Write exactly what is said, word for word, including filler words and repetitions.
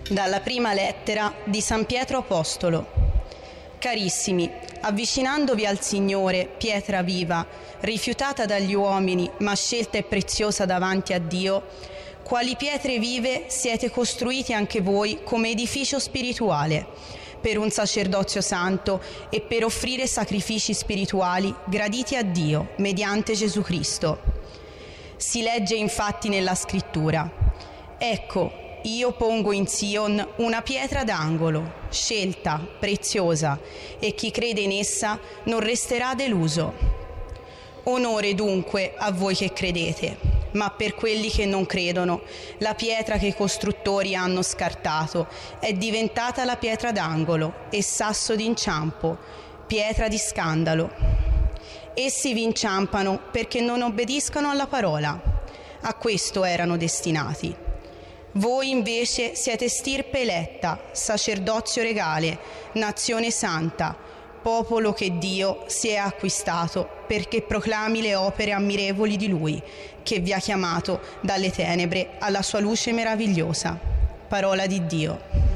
Dalla prima lettera di San Pietro Apostolo. Carissimi, avvicinandovi al Signore, pietra viva, rifiutata dagli uomini, ma scelta e preziosa davanti a Dio, quali pietre vive siete costruiti anche voi come edificio spirituale, per un sacerdozio santo e per offrire sacrifici spirituali graditi a Dio mediante Gesù Cristo. Si legge infatti nella Scrittura: ecco, io pongo in Sion una pietra d'angolo, scelta, preziosa, e chi crede in essa non resterà deluso. Onore dunque a voi che credete, ma per quelli che non credono, la pietra che i costruttori hanno scartato è diventata la pietra d'angolo e sasso d'inciampo, pietra di scandalo. Essi vi inciampano perché non obbediscono alla parola. A questo erano destinati. Voi invece siete stirpe eletta, sacerdozio regale, nazione santa, popolo che Dio si è acquistato perché proclami le opere ammirevoli di Lui, che vi ha chiamato dalle tenebre alla sua luce meravigliosa. Parola di Dio.